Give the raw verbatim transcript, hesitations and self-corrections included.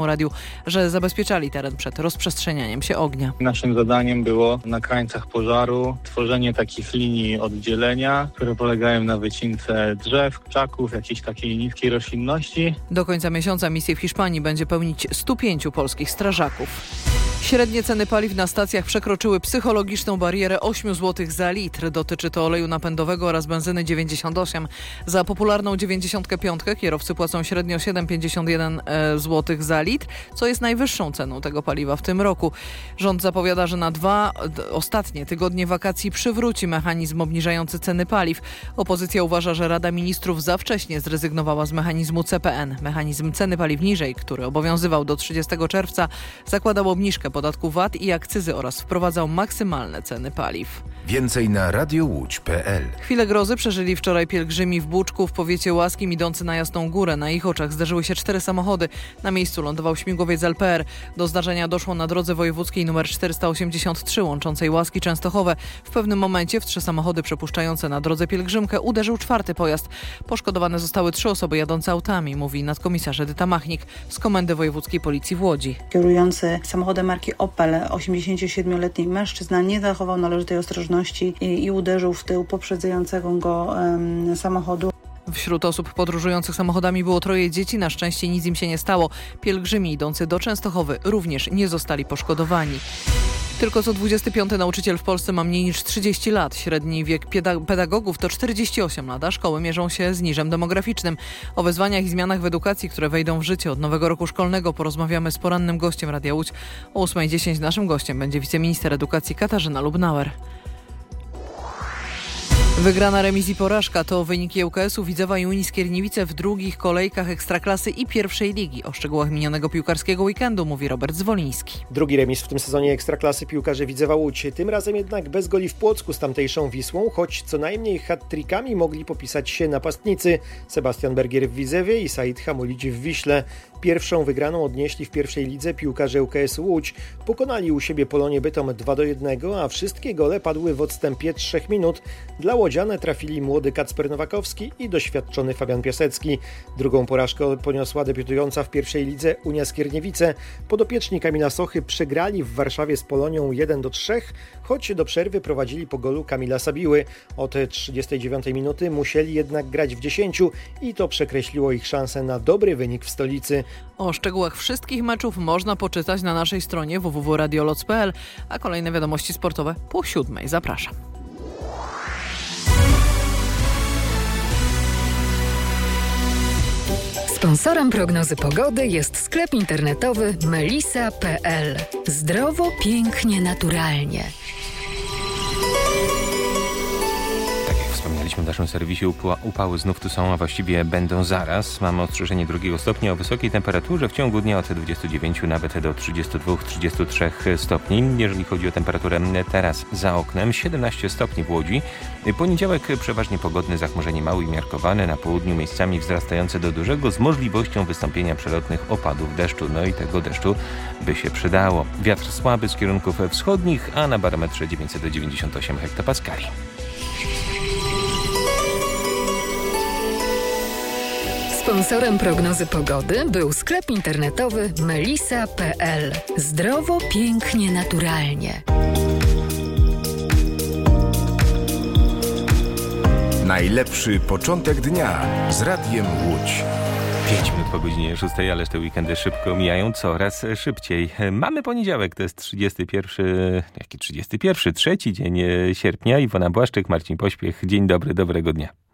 Radiu, że zabezpieczali teren przed rozprzestrzenianiem się ognia. Naszym zadaniem było na krańcach pożaru tworzenie takich linii oddzielenia, które polegają na wycince drzew, krzaków, jakiejś takiej niskiej roślinności. Do końca miesiąca misję w Hiszpanii będzie pełnić stu pięciu polskich strażaków. Średnie ceny paliw na stacjach przekroczyły psychologiczną barierę ośmiu złotych za litr. Dotyczy to oleju napędowego oraz benzyny dziewięćdziesiąt osiem. Za popularną dziewięćdziesiątkę pięć kierowcy płacą średnio siedem przecinek pięćdziesiąt jeden złotych za litr, co jest najwyższą ceną tego paliwa w tym roku. Rząd zapowiada, że na dwa ostatnie tygodnie wakacji przywróci mechanizm obniżający ceny paliw. Opozycja uważa, że Rada Ministrów za wcześnie zrezygnowała z mechanizmu C P N. Mechanizm ceny paliw niżej, który obowiązywał do trzydziestego czerwca, zakładał obniżkę podatku V A T i akcyzy oraz wprowadzał maksymalne ceny paliw. Więcej na radio łódź kropka pe el. Chwilę grozy przeżyli wczoraj pielgrzymi w Buczku w powiecie łaskim idący na Jasną Górę. Na ich oczach zdarzyły się cztery samochody. Na miejscu lądował śmigłowiec z L P R. Do zdarzenia doszło na drodze wojewódzkiej nr czterysta osiemdziesiąt trzy łączącej Łaski Częstochowe. W pewnym momencie w trzy samochody przepuszczające na drodze pielgrzymkę uderzył czwarty pojazd. Poszkodowane zostały trzy osoby jadące autami, mówi nadkomisarz Edyta Machnik z Komendy Wojewódzkiej Policji w Łodzi. Kierujący samochodem marki Opel osiemdziesięciosiedmioletni mężczyzna nie zachował należytej ostrożności i, i uderzył w tył poprzedzającego go um, samochodu. Wśród osób podróżujących samochodami było troje dzieci. Na szczęście nic im się nie stało. Pielgrzymi idący do Częstochowy również nie zostali poszkodowani. Tylko co dwudziesty piąty nauczyciel w Polsce ma mniej niż trzydzieści lat. Średni wiek pedagogów to czterdzieści osiem lat, a szkoły mierzą się z niżem demograficznym. O wyzwaniach i zmianach w edukacji, które wejdą w życie od nowego roku szkolnego, porozmawiamy z porannym gościem Radia Łódź. O ósma dziesięć naszym gościem będzie wiceminister edukacji Katarzyna Lubnauer. Wygrana, remis i porażka to wyniki ŁKS-u Widzewa i Unii Skierniewice w drugich kolejkach Ekstraklasy i pierwszej ligi. O szczegółach minionego piłkarskiego weekendu mówi Robert Zwoliński. Drugi remis w tym sezonie Ekstraklasy piłkarze Widzewa Łódź. Tym razem jednak bez goli w Płocku z tamtejszą Wisłą, choć co najmniej hat-trickami mogli popisać się napastnicy Sebastian Bergier w Widzewie i Said Hamulić w Wiśle. Pierwszą wygraną odnieśli w pierwszej lidze piłkarze ŁKS-u Łódź. Pokonali u siebie Polonię Bytom dwa do jednego, a wszystkie gole padły w odstępie trzech minut. Dla łodziane trafili młody Kacper Nowakowski i doświadczony Fabian Piasecki. Drugą porażkę poniosła debiutująca w pierwszej lidze Unia Skierniewice. Podopieczni Kamila Sochy przegrali w Warszawie z Polonią jeden do trzech, choć do przerwy prowadzili po golu Kamila Sabiły. Od trzydziestej dziewiątej minuty musieli jednak grać w dziesięciu i to przekreśliło ich szansę na dobry wynik w stolicy. O szczegółach wszystkich meczów można poczytać na naszej stronie w w w kropka radioloc kropka pe el, a kolejne wiadomości sportowe po siódmej. Zapraszam. Sponsorem prognozy pogody jest sklep internetowy melisa kropka pe el. Zdrowo, pięknie, naturalnie. Wspomnieliśmy w naszym serwisie, upały znów tu są, a właściwie będą zaraz. Mamy ostrzeżenie drugiego stopnia o wysokiej temperaturze w ciągu dnia od dwudziestu dziewięciu nawet do trzydziestu dwóch trzydziestu trzech stopni. Jeżeli chodzi o temperaturę teraz za oknem, siedemnaście stopni w Łodzi. Poniedziałek przeważnie pogodny, zachmurzenie małe i miarkowane, na południu miejscami wzrastające do dużego z możliwością wystąpienia przelotnych opadów deszczu. No i tego deszczu by się przydało. Wiatr słaby z kierunków wschodnich, a na barometrze dziewięćset dziewięćdziesiąt osiem hektopaskali. Sponsorem prognozy pogody był sklep internetowy melisa kropka pe el. Zdrowo, pięknie, naturalnie. Najlepszy początek dnia z Radiem Łódź. Pięć minut po godzinie szóstej, ależ te weekendy szybko mijają, coraz szybciej. Mamy poniedziałek, to jest trzydziesty pierwszy, jaki trzydziesty pierwszy, trzeci dzień sierpnia. Iwona Błaszczyk, Marcin Pośpiech. Dzień dobry, dobrego dnia.